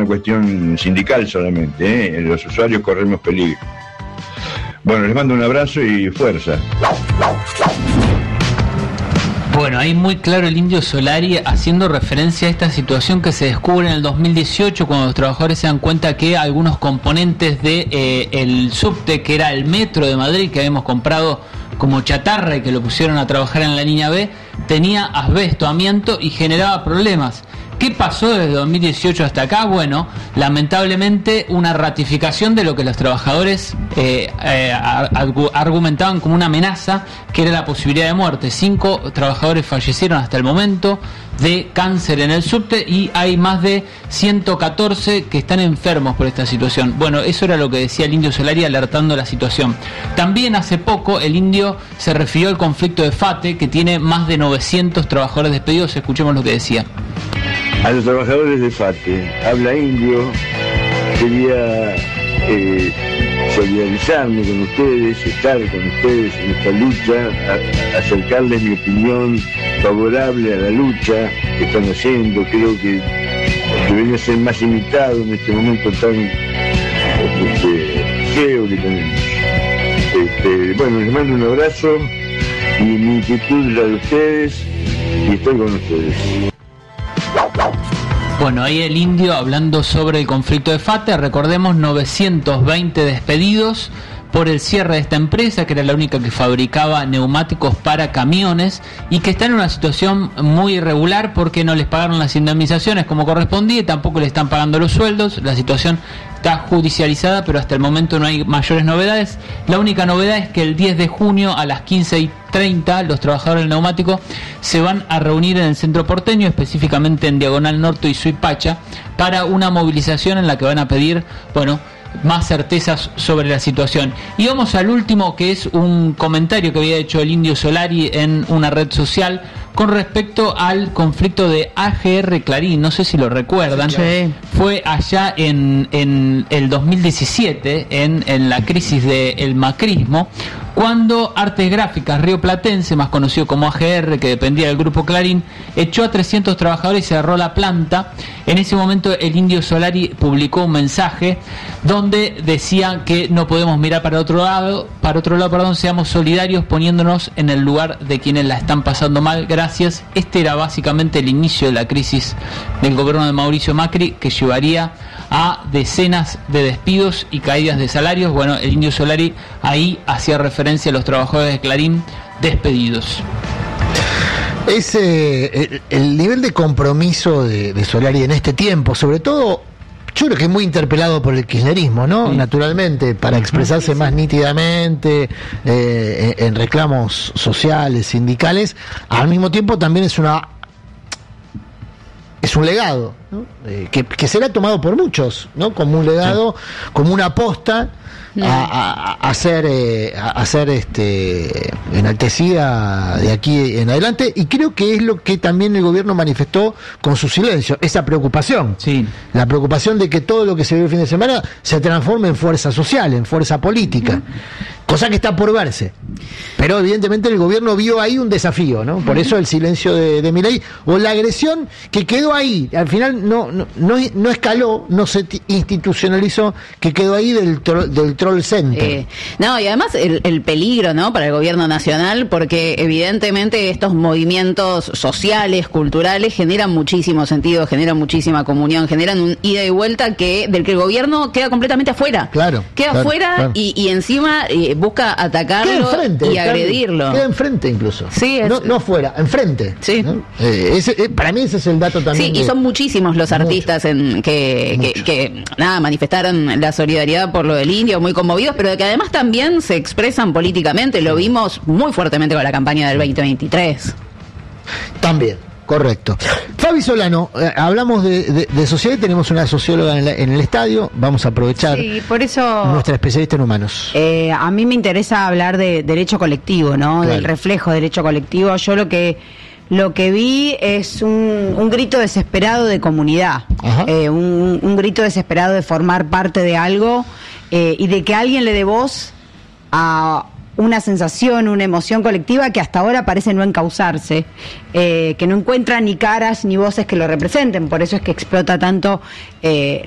cuestión sindical solamente, los usuarios corremos peligro. Bueno, les mando un abrazo y fuerza. Bueno, ahí muy claro el Indio Solari haciendo referencia a esta situación que se descubre en el 2018 cuando los trabajadores se dan cuenta que algunos componentes de el subte, que era el metro de Madrid, que habíamos comprado como chatarra y que lo pusieron a trabajar en la línea B, tenía asbesto, amianto y generaba problemas. ¿Qué pasó desde 2018 hasta acá? Bueno, lamentablemente una ratificación de lo que los trabajadores argumentaban como una amenaza, que era la posibilidad de muerte. 5 trabajadores fallecieron hasta el momento de cáncer en el subte y hay más de 114 que están enfermos por esta situación. Bueno, eso era lo que decía el Indio Solari alertando la situación. También hace poco el Indio se refirió al conflicto de FATE, que tiene más de 900 trabajadores despedidos. Escuchemos lo que decía. A los trabajadores de FATE, habla Indio, quería solidarizarme con ustedes, estar con ustedes en esta lucha, acercarles mi opinión favorable a la lucha que están haciendo. Creo que debería ser más imitado en este momento tan feo que tenemos. Bueno, les mando un abrazo y mi inquietud es la de ustedes y estoy con ustedes. Bueno, ahí el Indio hablando sobre el conflicto de FATE. Recordemos, 920 despedidos por el cierre de esta empresa, que era la única que fabricaba neumáticos para camiones y que está en una situación muy irregular porque no les pagaron las indemnizaciones como correspondía y tampoco le están pagando los sueldos. La situación está judicializada, pero hasta el momento no hay mayores novedades. La única novedad es que el 10 de junio a las 15:30 los trabajadores del neumático se van a reunir en el centro porteño, específicamente en Diagonal Norte y Suipacha, para una movilización en la que van a pedir, bueno, más certezas sobre la situación. Y vamos al último, que es un comentario que había hecho el Indio Solari en una red social con respecto al conflicto de AGR Clarín. No sé si lo recuerdan. Sí. Fue allá en el 2017, en la crisis del macrismo, cuando Artes Gráficas Rioplatense, más conocido como AGR, que dependía del grupo Clarín, echó a 300 trabajadores y cerró la planta. En ese momento el Indio Solari publicó un mensaje donde decía que no podemos mirar para otro lado, seamos solidarios poniéndonos en el lugar de quienes la están pasando mal. Gracias. Este era básicamente el inicio de la crisis del gobierno de Mauricio Macri, que llevaría a decenas de despidos y caídas de salarios. Bueno, el Indio Solari ahí hacía referencia a los trabajadores de Clarín despedidos. El nivel de compromiso de Solari en este tiempo, sobre todo, yo creo que es muy interpelado por el kirchnerismo, ¿no? Sí. Naturalmente, para expresarse más nítidamente en reclamos sociales, sindicales. Al mismo tiempo también es un legado, ¿no? Que será tomado por muchos, ¿no? Como un legado, sí, como una aposta a ser enaltecida de aquí en adelante, y creo que es lo que también el gobierno manifestó con su silencio, esa preocupación, sí, la preocupación de que todo lo que se vio el fin de semana se transforme en fuerza social, en fuerza política, cosa que está por verse, pero evidentemente el gobierno vio ahí un desafío, ¿no? Por eso el silencio de Milei, o la agresión que quedó ahí, al final no escaló, no se institucionalizó, que quedó ahí del troll center. No, y además el peligro, ¿no?, para el gobierno nacional, porque evidentemente estos movimientos sociales, culturales, generan muchísimo sentido, generan muchísima comunión, generan un ida y vuelta del que el gobierno queda completamente afuera. Queda afuera, claro. Y encima busca atacarlo y agredirlo. Queda enfrente incluso. Sí, no afuera, enfrente. Sí. ¿No? Para mí ese es el dato también. Sí, y son muchísimos los artistas que manifestaron la solidaridad por lo del Indio, muy conmovidos, pero que además también se expresan políticamente. Lo vimos muy fuertemente con la campaña del 2023. También. Correcto. Fabi Solano, hablamos de sociedad y tenemos una socióloga en el estadio. Vamos a aprovechar, sí, por eso, nuestra especialista en humanos. A mí me interesa hablar de derecho colectivo, ¿no? Claro. Del reflejo de derecho colectivo. Yo lo que vi es un grito desesperado de comunidad, un grito desesperado de formar parte de algo y de que alguien le dé voz a una sensación, una emoción colectiva que hasta ahora parece no encauzarse, que no encuentra ni caras ni voces que lo representen. Por eso es que explota tanto